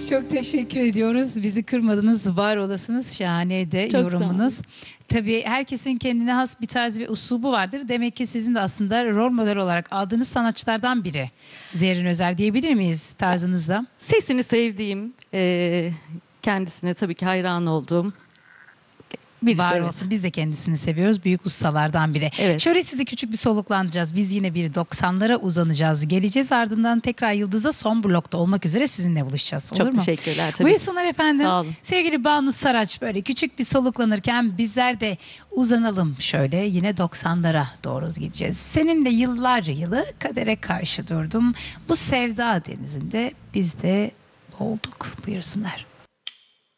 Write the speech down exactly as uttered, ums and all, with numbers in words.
Çok teşekkür ediyoruz. Bizi kırmadınız, var olasınız. Şahane de Çok yorumunuz. Tabii herkesin kendine has bir tarzı ve üslubu vardır. Demek ki sizin de aslında rol model olarak aldığınız sanatçılardan biri Zerrin Özer diyebilir miyiz tarzınızda? Sesini sevdiğim, e, kendisine tabii ki hayran olduğum birisi. Var Evet. olsun. Biz de kendisini seviyoruz. Büyük ustalardan biri. Evet. Şöyle sizi küçük bir soluklandıracağız. Biz yine bir doksanlara uzanacağız. Geleceğiz, ardından tekrar Yıldız'a son blokta olmak üzere sizinle buluşacağız. Olur Çok mu? teşekkürler tabii. Buyursunlar efendim. Sağ olun. Sevgili Banu Saraç, böyle küçük bir soluklanırken bizler de uzanalım şöyle, yine doksanlara doğru gideceğiz. Seninle yıllar yılı kadere karşı durdum. Bu sevda denizinde biz de olduk. Buyursunlar.